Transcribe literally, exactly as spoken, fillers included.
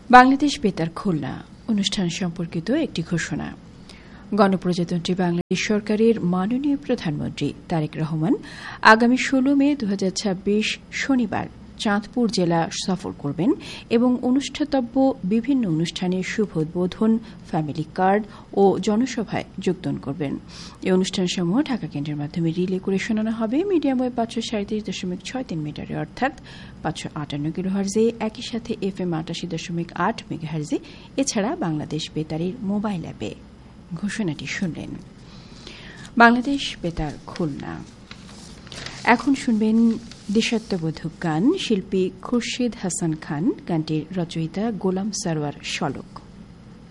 বাংলাদেশ বেতার খুলনা অনুষ্ঠান সম্পর্কিত একটি ঘোষণা। গণপ্রজাতন্ত্রী বাংলাদেশ সরকারের মাননীয় প্রধানমন্ত্রী তারেক রহমান আগামী ষোলো মে দু হাজার ছাব্বিশ শনিবার চাঁদপুর জেলা সফর করবেন এবং অনুষ্ঠাতব্য বিভিন্ন অনুষ্ঠানের শুভ উদ্বোধন, ফ্যামিলি কার্ড ও জনসভায় যোগদান করবেন। এই অনুষ্ঠানসমূহ ঢাকা কেন্দ্রের মাধ্যমে রিলে করে শোনানো হবে মিডিয়াম ওয়েভ পাঁচশো সাঁত্রিশ দশমিক ছয় তিন মিটারে অর্থাৎ পাঁচশো আটান্ন কিলো হার্জে, একই সাথে এফ এম আটাশি দশমিক আট মেগা হার্জে, এছাড়া বাংলাদেশ বেতারের মোবাইল অ্যাপে। ঘোষণাটি শুনলেন। বাংলাদেশ বেতার খুলনা। এখন শুনবেন দেশাত্মবোধক গান, শিল্পী খুরশিদ হাসান খান, গানটির রচয়িতা গোলাম সারওয়ার শলক।